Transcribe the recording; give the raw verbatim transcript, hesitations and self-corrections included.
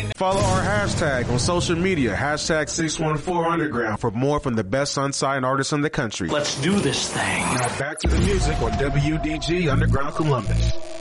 right now. Follow our hashtag on social media, hashtag six one four underground for more from the best unsigned artists in the country. Let's do this thing. Now back to the music on W D G Underground Columbus.